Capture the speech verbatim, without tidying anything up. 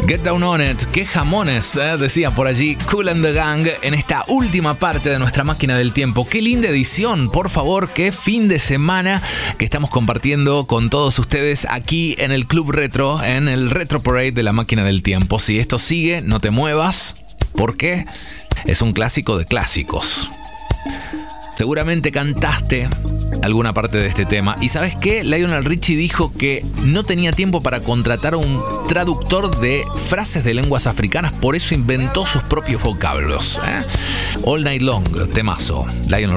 Get Down On It, qué jamones, ¿eh? Decían por allí Kool and the Gang en esta última parte de nuestra máquina del tiempo. Qué linda edición, por favor, qué fin de semana que estamos compartiendo con todos ustedes aquí en el Club Retro, en el Retro Parade de la máquina del tiempo. Si esto sigue, no te muevas, porque es un clásico de clásicos. Seguramente cantaste alguna parte de este tema. ¿Y sabes qué? Lionel Richie dijo que no tenía tiempo para contratar a un traductor de frases de lenguas africanas, por eso inventó sus propios vocablos. ¿eh? All Night Long, temazo. Lionel